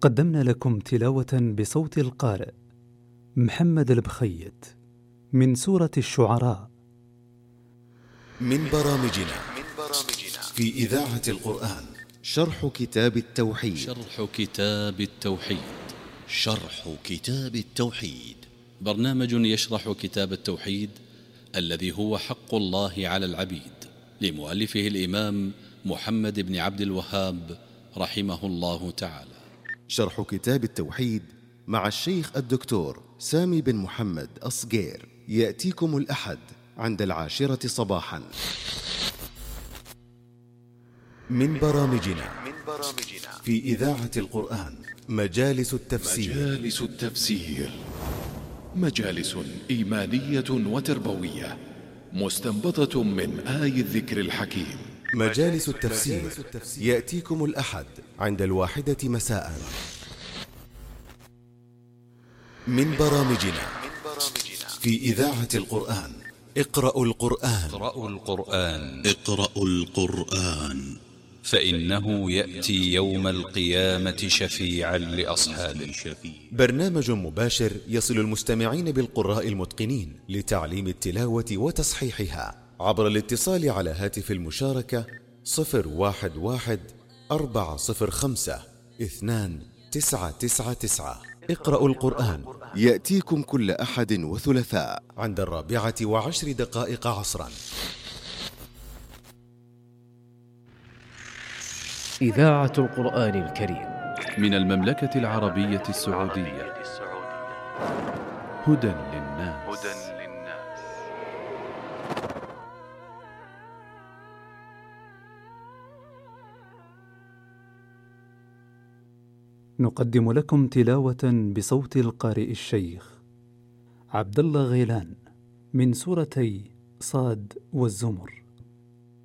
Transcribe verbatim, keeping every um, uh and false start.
قدمنا لكم تلاوة بصوت القارئ محمد البخيت من سورة الشعراء من برامجنا في إذاعة القرآن شرح كتاب التوحيد شرح كتاب التوحيد شرح كتاب التوحيد برنامج يشرح كتاب التوحيد الذي هو حق الله على العبيد، لمؤلفه الإمام محمد بن عبد الوهاب رحمه الله تعالى. شرح كتاب التوحيد مع الشيخ الدكتور سامي بن محمد الصقير يأتيكم الأحد عند العاشرة صباحا. من برامجنا في إذاعة القرآن مجالس التفسير مجالس التفسير مجالس إيمانية وتربوية مستنبطة من آي الذكر الحكيم. مجالس التفسير يأتيكم الأحد عند الواحدة مساء. من برامجنا في إذاعة القرآن اقرأوا القرآن اقرأوا القرآن اقرأوا القرآن فإنه يأتي يوم القيامة شفيعا لأصحابه. برنامج مباشر يصل المستمعين بالقراء المتقنين لتعليم التلاوة وتصحيحها عبر الاتصال على هاتف المشاركة صفر واحد واحد أربعة صفر خمسة اثنان تسعة تسعة تسعة. اقرأوا القرآن يأتيكم كل أحد وثلاثاء عند الرابعة وعشر دقائق عصرا. إذاعة القرآن الكريم من المملكة العربية السعودية. هدى للناس. نقدم لكم تلاوة بصوت القارئ الشيخ عبد الله غيلان من سورتي صاد والزمر.